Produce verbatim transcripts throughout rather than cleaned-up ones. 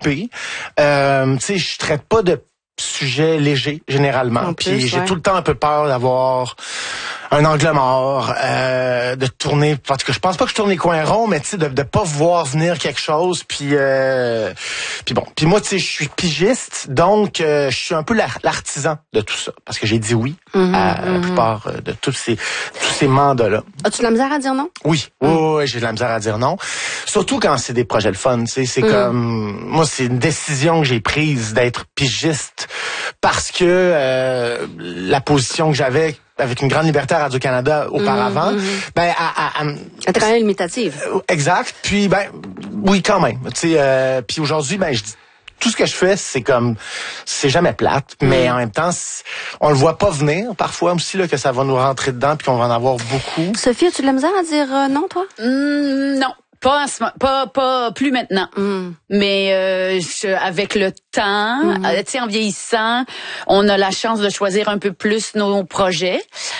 occupé. Euh, tu sais, je traite pas de sujets légers généralement. Puis j'ai ouais. tout le temps un peu peur d'avoir un angle mort, euh, de tourner. En tout cas, je pense pas que je tourne les coins ronds, mais tu sais, de, de pas voir venir quelque chose. Puis, euh, puis bon. Puis moi, tu sais, je suis pigiste, donc euh, je suis un peu l'artisan de tout ça, parce que j'ai dit oui mm-hmm, à mm-hmm. la plupart de tous ces tous ces mandats-là. As-tu de la misère à dire non? Oui, mm. oui, oui, j'ai de la misère à dire non. Surtout quand c'est des projets de fun. Tu sais, c'est mm. comme moi, c'est une décision que j'ai prise d'être pigiste parce que euh, la position que j'avais avec une grande liberté à Radio-Canada auparavant, mmh, mmh. ben, à, à, à, c'était quand même limitative. Euh, exact. Puis, ben, oui, quand même. Tu sais, euh, puis aujourd'hui, ben, je dis, tout ce que je fais, c'est comme, c'est jamais plate, mmh. mais en même temps, on le voit pas venir parfois aussi là que ça va nous rentrer dedans puis qu'on va en avoir beaucoup. Sophie, as-tu de la misère à dire euh, non, toi? Mmh, non. Pas, pas, pas plus maintenant. Mm. Mais euh, je, avec le temps, mm. euh, tu sais, en vieillissant, on a la chance de choisir un peu plus nos projets.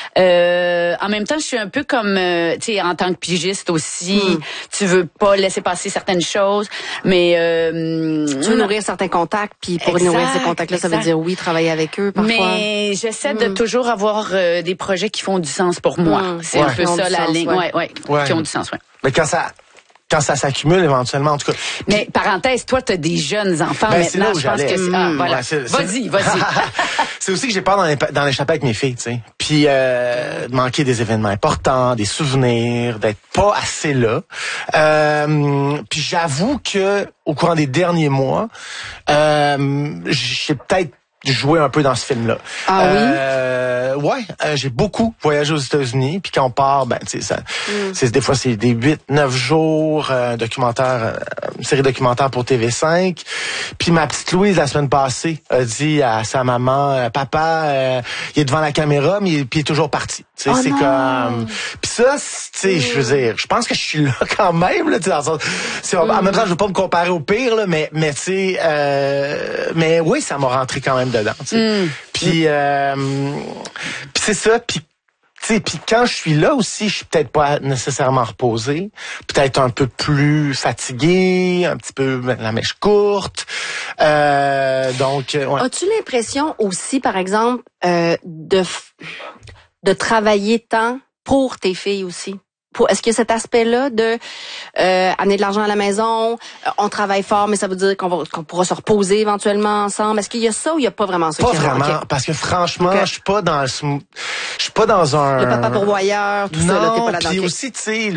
Euh, en même temps, je suis un peu comme, euh, tu sais, en tant que pigiste aussi, mm. tu veux pas laisser passer certaines choses, mais euh, tu veux nourrir certains contacts, puis pour exact, nourrir ces contacts-là, exact. Ça veut dire oui, travailler avec eux parfois. Mais j'essaie mm. de toujours avoir euh, des projets qui font du sens pour moi. Mm. C'est ouais. un peu ça la ligne, ouais. Ouais, ouais, ouais, qui ont du sens, ouais. Mais quand ça Quand ça s'accumule éventuellement, en tout cas. Mais parenthèse, toi, t'as des jeunes enfants ben, maintenant. Je pense que c'est, ah, voilà. Ouais, c'est, vas-y, vas-y. C'est aussi que j'ai peur d'en échapper avec mes filles, tu sais. Puis euh, de manquer des événements importants, des souvenirs, d'être pas assez là. Euh, puis j'avoue que au courant des derniers mois, euh, j'ai peut-être jouer un peu dans ce film-là. Ah euh, oui? Ouais, euh, j'ai beaucoup voyagé aux États-Unis, puis quand on part, ben, tu sais, ça, mm. c'est des fois c'est des huit, neuf jours, euh, documentaire, euh, une série documentaire pour T V cinq. Puis ma petite Louise la semaine passée a dit à sa maman, euh, papa, euh, il est devant la caméra, mais il, puis il est toujours parti. Tu sais, oh c'est non. comme, puis ça, tu sais, mm. je veux dire, je pense que je suis là quand même, là, tu sais, dans le sens, c'est, mm. en même temps, je veux pas me comparer au pire, là, mais, mais tu sais, euh, mais oui, ça m'a rentré quand même dedans. Mm. Puis euh, puis c'est ça. Puis tu sais, puis quand je suis là aussi, je suis peut-être pas nécessairement reposé, peut-être un peu plus fatigué, un petit peu la mèche courte. Euh, donc, ouais. As-tu l'impression aussi, par exemple, euh, de de travailler tant pour tes filles aussi? Pour, est-ce qu'il y a cet aspect-là de euh, amener de l'argent à la maison, euh, on travaille fort, mais ça veut dire qu'on va qu'on pourra se reposer éventuellement ensemble. Est-ce qu'il y a ça ou il y a pas vraiment ça? Pas vraiment, okay. Parce que franchement, okay. je suis pas dans, je suis pas dans un. Le papa pourvoyeur, tout non, ça, là, t'es pas là-dedans. Puis aussi, tu sais.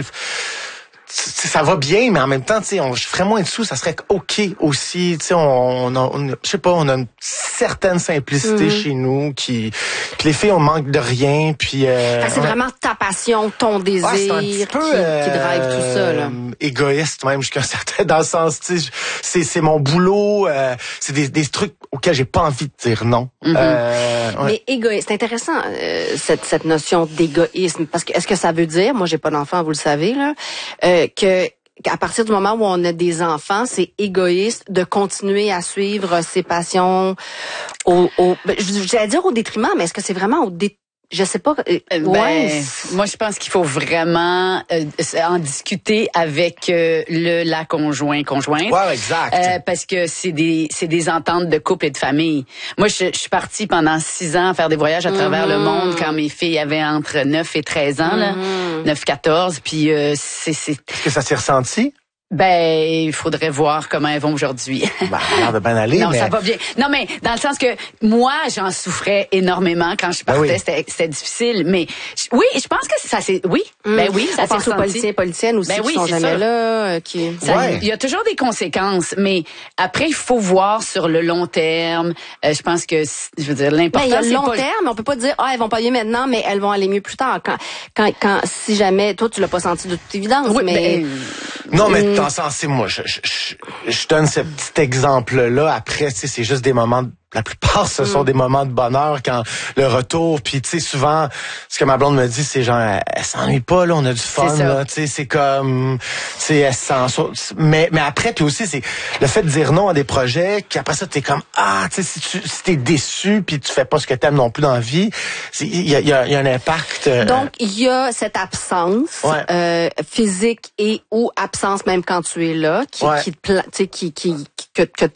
Ça va bien, mais en même temps, tu sais, on je ferais moins de sous, ça serait ok aussi. Tu sais, on, on, on je sais pas, on a une certaine simplicité mm-hmm. chez nous, qui, puis les filles, on manque de rien, puis. Euh, c'est ouais. vraiment ta passion, ton désir, ouais, un petit peu, qui, euh, qui drive tout ça là. Égoïste même jusqu'à un certain dans le sens, tu sais, c'est c'est mon boulot, euh, c'est des des trucs auxquels j'ai pas envie de dire non. Mm-hmm. Euh, ouais. Mais égoïste, c'est intéressant euh, cette cette notion d'égoïsme, parce que est-ce que ça veut dire, moi j'ai pas d'enfant, vous le savez là. Euh, que qu'à partir du moment où on a des enfants, c'est égoïste de continuer à suivre ses passions au, au j'allais dire au détriment, mais est-ce que c'est vraiment au détriment? Je sais pas. Euh, ben, ouais. Moi, je pense qu'il faut vraiment euh, en discuter avec euh, le la conjoint conjointe. Ouais, exact. Euh, parce que c'est des c'est des ententes de couple et de famille. Moi, je, je suis partie pendant six ans à faire des voyages à travers mm-hmm. le monde quand mes filles avaient entre neuf et treize ans, là, mm-hmm. neuf quatorze. Puis euh, c'est c'est. Est-ce que ça s'est ressenti? Ben, il faudrait voir comment elles vont aujourd'hui. Ben, ça a l'air de bien aller, non, mais... ça va bien. Non, mais dans le sens que moi, j'en souffrais énormément quand je partais. Ben oui. C'était, c'était difficile. Mais oui, je pense que ça c'est oui. Mmh. Ben oui, ça on pense aux politiciens, politiciennes aussi ben oui, qui sont jamais ça. là. Euh, qui... Ça, ouais. Il y a toujours des conséquences, mais après, il faut voir sur le long terme. Euh, je pense que, je veux dire, l'important, ben, il y a c'est le long pas... terme. On peut pas dire ah elles vont pas mieux maintenant, mais elles vont aller mieux plus tard. Quand, quand, quand si jamais toi tu l'as pas senti de toute évidence, oui, mais ben... non, mais dans le sens, c'est moi. Je, je, je, je donne ce petit exemple-là. Après, tu sais, c'est juste des moments de la plupart, ce mm. sont des moments de bonheur quand le retour. Puis tu sais, souvent, ce que ma blonde me dit, c'est genre, elle, elle s'ennuie pas là, on a du fun là. Tu sais, c'est comme, tu sais, elle s'en sort. Mais mais après, puis aussi, c'est le fait de dire non à des projets. Qu'après ça, t'es comme ah, tu sais, si tu si t'es déçu, puis tu fais pas ce que t'aimes non plus dans la vie, il y a il y a, y a un impact. Euh... Donc il y a cette absence ouais. euh, physique et ou absence même quand tu es là, qui ouais. qui te pla- tu sais qui qui que que